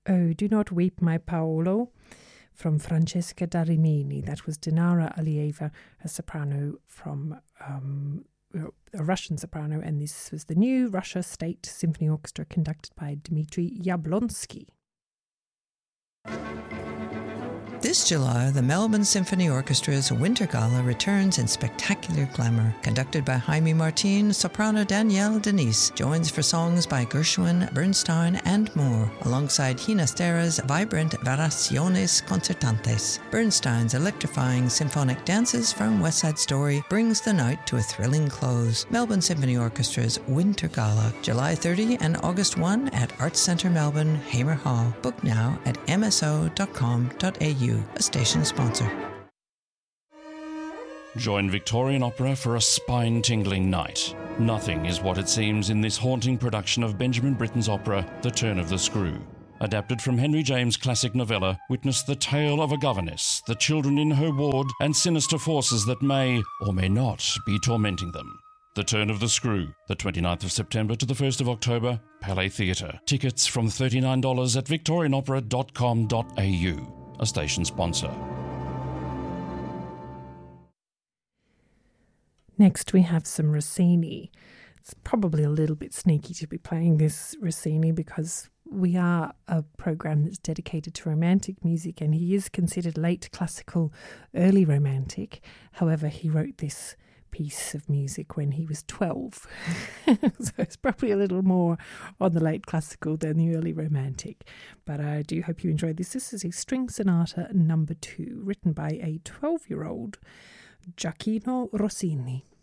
Oh, Do Not Weep, My Paolo, from Francesca da Rimini. That was Dinara Alieva, a soprano from a Russian soprano, and this was the new Russia State Symphony Orchestra conducted by Dmitry Yablonsky. This July, the Melbourne Symphony Orchestra's Winter Gala returns in spectacular glamour. Conducted by Jaime Martin, soprano Danielle Denise joins for songs by Gershwin, Bernstein, and more, alongside Ginastera's vibrant Variaciones Concertantes. Bernstein's electrifying symphonic dances from West Side Story brings the night to a thrilling close. Melbourne Symphony Orchestra's Winter Gala, July 30 and August 1 at Arts Centre Melbourne, Hamer Hall. Book now at mso.com.au. A station sponsor. Join Victorian Opera for a spine-tingling night. Nothing is what it seems in this haunting production of Benjamin Britten's opera, The Turn of the Screw. Adapted from Henry James' classic novella, witness the tale of a governess, the children in her ward, and sinister forces that may or may not be tormenting them. The Turn of the Screw, the 29th of September to the 1st of October, Palais Theatre. Tickets from $39 at victorianopera.com.au. A station sponsor. Next we have some Rossini. It's probably a little bit sneaky to be playing this Rossini because we are a program that's dedicated to romantic music, and he is considered late classical, early romantic. However, he wrote this piece of music when he was 12. So it's probably a little more on the late classical than the early romantic. But I do hope you enjoyed this. This is a string sonata number 2, written by a 12-year-old Gioacchino Rossini.